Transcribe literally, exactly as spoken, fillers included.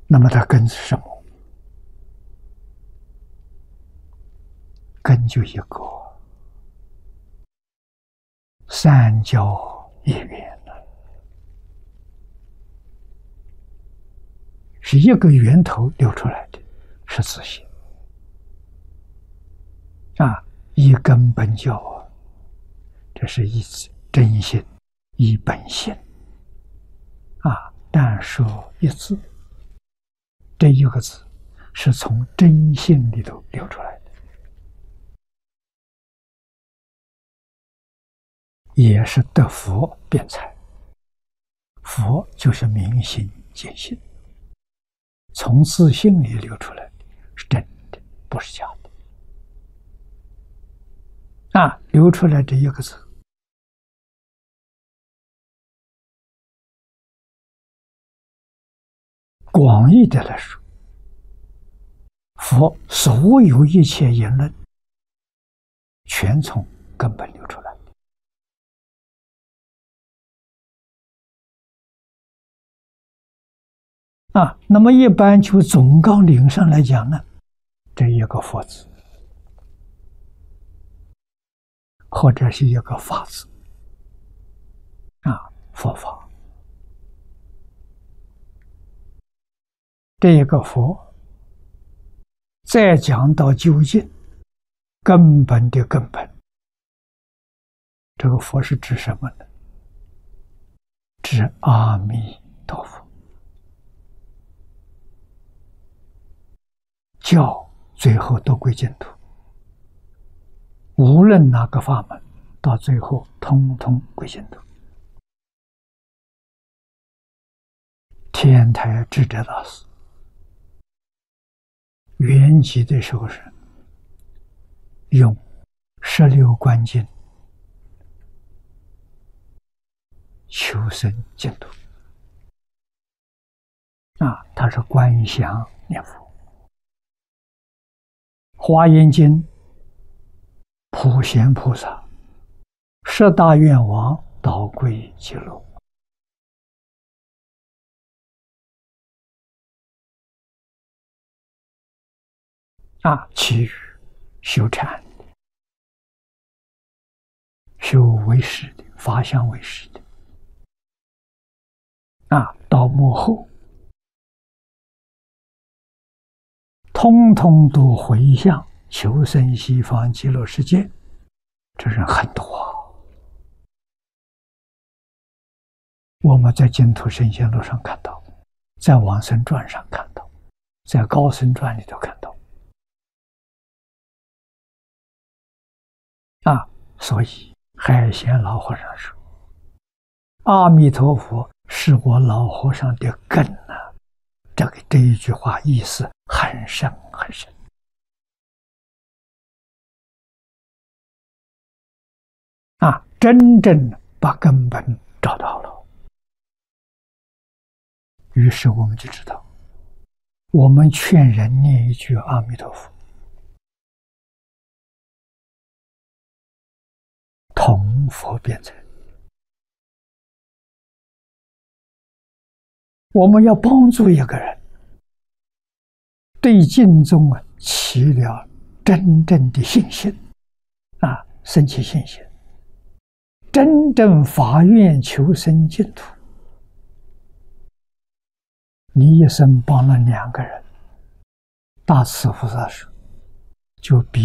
那么它根是什么？根就一个，三交一源呢，是一个源头流出来的，是自性啊，一根本教啊，这是一真心，一本性啊，但说一字，这一个字是从真性里头流出来的。也是得佛辩才，佛就是明心见性，从自性里流出来的，是真的，不是假的。啊，流出来这一个字，广义的来说，佛所有一切言论，全从根本流出来。啊，那么一般就总纲领上来讲呢，这一个佛字，或者是一个法字，啊，佛法，这一个佛，再讲到究竟根本的根本，这个佛是指什么呢？指阿弥陀佛。教最后都归净土，无论哪个法门，到最后通通归净土。天台智者大师圆寂的时候是用十六观经求生净土啊，他是观想念佛。华严经普贤菩萨十大愿王导归极乐啊，其余修禅的、修唯识的、法相唯识的啊，到末后通通都回向求生西方极乐世界，这人很多啊。我们在净土圣贤录上看到，在往生传上看到，在高僧传里头看到啊。所以海贤老和尚说，阿弥陀佛是我老和尚的根啊，这个这一句话意思很深很深啊，真正把根本找到了。于是我们就知道，我们劝人念一句阿弥陀佛，同佛辩才。我们要帮助一个人对净宗啊起了真正的信心啊，生起信心，真正发愿求生净土。你一生帮了两个人，大慈菩萨说，就比